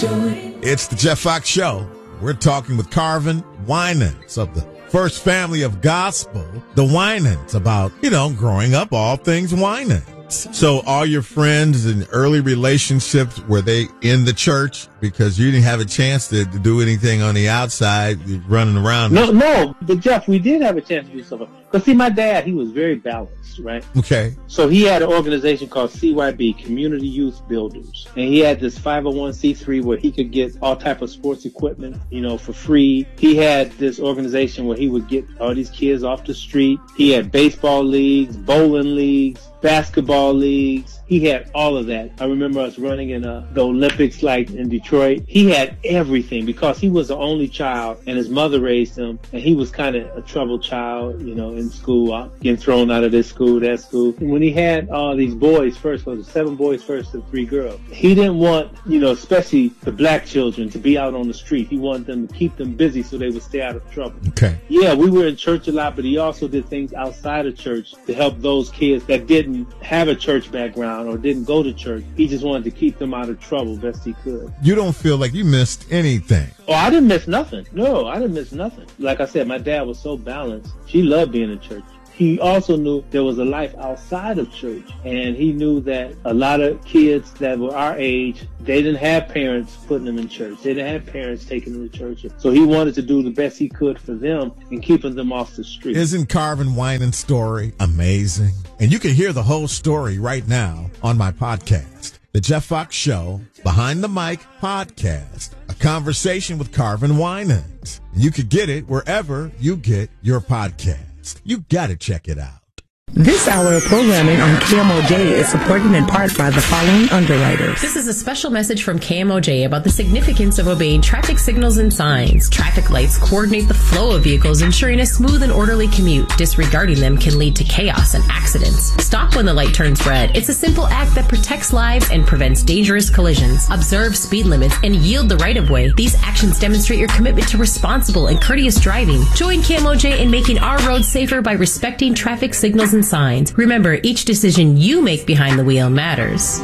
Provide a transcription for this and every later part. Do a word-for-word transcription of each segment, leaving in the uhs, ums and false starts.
It's the Jeff Fox Show. We're talking with Carvin Winans of the First Family of Gospel, the Winans, about, you know, growing up, all things Winans. So all your friends and early relationships, were they in the church? Because you didn't have a chance to, to do anything on the outside, running around. No, no, but Jeff, we did have a chance to do something. Because see, my dad, he was very balanced, right? Okay. So he had an organization called C Y B, Community Youth Builders. And he had this five oh one c three where he could get all type of sports equipment, you know, for free. He had this organization where he would get all these kids off the street. He had baseball leagues, bowling leagues, basketball leagues. He had all of that. I remember us running in uh, the Olympics, like in Detroit. He had everything because he was the only child and his mother raised him. And he was kind of a troubled child, you know, in school, uh, getting thrown out of this school, that school. And when he had all uh, these boys first, was seven boys first and three girls, he didn't want, you know, especially the black children to be out on the street. He wanted them to keep them busy so they would stay out of trouble. Okay. Yeah, we were in church a lot, but he also did things outside of church to help those kids that didn't have a church background or didn't go to church. He just wanted to keep them out of trouble best he could. You don't feel like you missed anything? Oh, I didn't miss nothing. No, I didn't miss nothing. Like I said, my dad was so balanced. She loved being in church. He also knew there was a life outside of church, and he knew that a lot of kids that were our age, they didn't have parents putting them in church. They didn't have parents taking them to church. So he wanted to do the best he could for them and keeping them off the street. Isn't Carvin Winans' story amazing? And you can hear the whole story right now on my podcast, The Jeff Fox Show, Behind the Mic Podcast, a conversation with Carvin Winans. You could get it wherever you get your podcast. You got to check it out. This hour of programming on K M O J is supported in part by the following underwriters. This is a special message from K M O J about the significance of obeying traffic signals and signs. Traffic lights coordinate the flow of vehicles, ensuring a smooth and orderly commute. Disregarding them can lead to chaos and accidents. Stop when the light turns red. It's a simple act that protects lives and prevents dangerous collisions. Observe speed limits and yield the right of way. These actions demonstrate your commitment to responsible and courteous driving. Join K M O J in making our roads safer by respecting traffic signals and signs. Remember, each decision you make behind the wheel matters.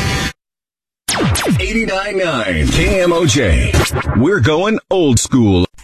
eighty-nine point nine K M O J. We're going old school.